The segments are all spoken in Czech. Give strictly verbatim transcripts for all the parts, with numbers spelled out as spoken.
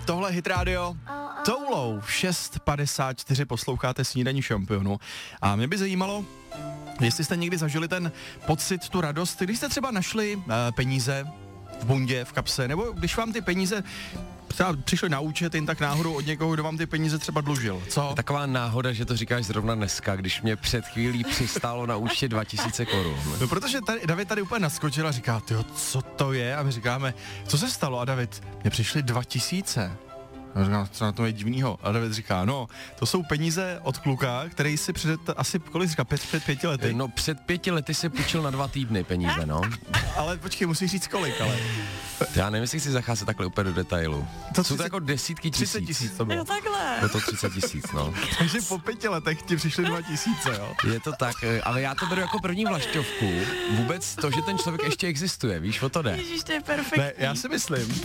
tohle Hit Radio. Toulou v šest padesát čtyři posloucháte Snídaní šampionu. A mě by zajímalo, jestli jste někdy zažili ten pocit, tu radost, když jste třeba našli uh, peníze v bundě, v kapse, nebo když vám ty peníze třeba přišli na účet jen tak náhodou od někoho, kdo vám ty peníze třeba dlužil. Co? Taková náhoda, že to říkáš zrovna dneska, když mě před chvílí přistálo na účtě dva tisíce korun. No protože tady, David tady úplně naskočil a říká, tyjo, co to je? A my říkáme, co se stalo? A David, mně přišly dva tisíce. A říkám, co na tom je divnýho? A David říká, no, to jsou peníze od kluka, který si před asi, kolik říká, pět, před pěti lety. No před pěti lety si půjčil na dva týdny peníze, no. Ale počkej, musíš říct kolik, ale. Já nevím, jestli chci zacházet takhle úplně do detailu. To jsou to jako desítky tisíc. třicet tisíc to bylo. Jo, takhle. Bylo to třicet tisíc, no. Takže po pěti letech ti přišly dva tisíce, jo? Je to tak, ale já to beru jako první vlašťovku. Vůbec to, že ten člověk ještě existuje, víš, o to jde. Ježiš, to je perfektní. Ne, já si myslím,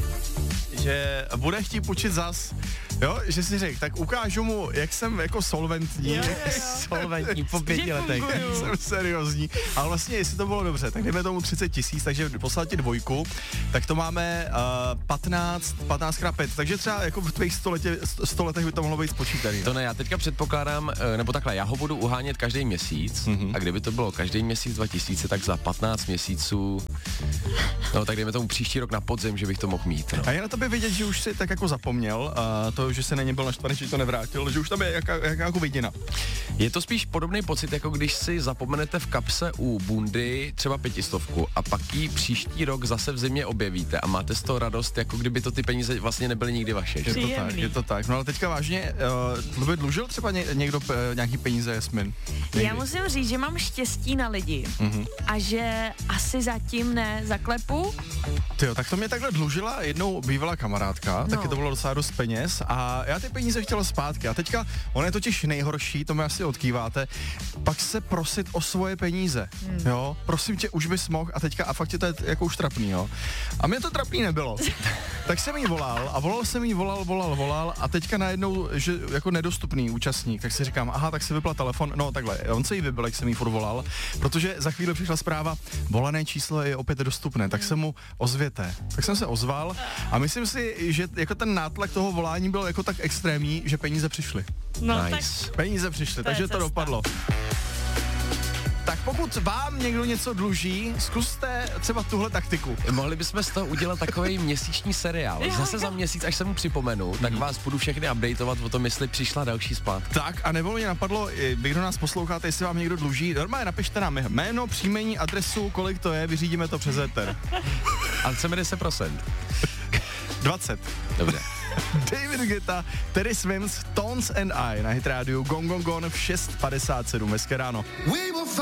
že bude chtít půjčit zas, jo, že si řekl, tak ukážu mu, jak jsem jako solventní, Jo, jo, jo. solventní po pěti Že letech, funguju. jsem seriózní, ale vlastně, jestli to bylo dobře, tak dejme tomu třicet tisíc, takže poslal ti dvojku, tak to máme uh, patnáct, patnáct krát pět, takže třeba jako v tvých sto, letě, sto letech by to mohlo být spočítaný. To ne, já teďka předpokládám, nebo takhle, já ho budu uhánět každý měsíc, mm-hmm. a kdyby to bylo každý měsíc dva tisíce, tak za patnáct měsíců, no tak dejme tomu příští rok na podzim, že bych to mohl mít, no. A je na tobě vidět, že už si tak jako zapomněl, a to, že se na ně byl naštvaný, že to nevrátil, že už tam je jaká, jaká jako vidina. Je to spíš podobný pocit, jako když si zapomenete v kapse u bundy třeba pětistovku a pak ji příští rok zase v zimě objevíte a máte z toho radost, jako kdyby to ty peníze vlastně nebyly nikdy vaše. Že? Je to Příjemný. tak, je to tak. No ale teďka vážně, uh, by dlužil třeba ně, někdo uh, nějaký peníze, Jasmin? Někdy. Já musím říct, že mám štěstí na lidi Mhm. a že asi zatím ne zaklepu. Tyjo, tak to mě takhle dlužila jednou bývalá kamarádka, No. taky to bylo docela dost peněz a já ty peníze chtěla zpátky a teďka, ono je totiž nejhorší, to mi asi odkýváte, pak se prosit o svoje peníze, hmm. jo, prosím tě, už bys mohl a teďka, a fakt je to je jako už trapný, jo, a mě to trapný nebylo, tak jsem jí volal a volal jsem jí, volal, volal, volal a teďka najednou, že jako nedostupný účastník, tak si říkám, aha, tak si vypla telefon, no takhle, on se jí vybil, jak jsem jí furt volal, protože za chvíli přišla zpráva, volané číslo je opět dostupné, tak se mu ozvěte, tak jsem se ozval a myslím si, že jako ten nátlak toho volání byl jako tak extrémní, že peníze přišly. No Nice. tak Peníze přišly, To je takže to cesta. dopadlo. Tak pokud vám někdo něco dluží, zkuste třeba tuhle taktiku. Mohli bychom z toho udělat takový měsíční seriál. Jo, Zase jo. za měsíc, až se mu připomenu, tak vás budu všechny updateovat o tom, jestli přišla další splátka. Tak a nebo mě napadlo, i vy, kdo nás posloucháte, jestli vám někdo dluží, normálně napište nám jméno, příjmení, adresu, kolik to je, vyřídíme to přes éter. Ale chceme deset procent. dvacet. Dobře. David Guetta, Terry Swims, Tones and I na Hit Radio Gong Gong Gone v šest padesát sedm. Hezké ráno.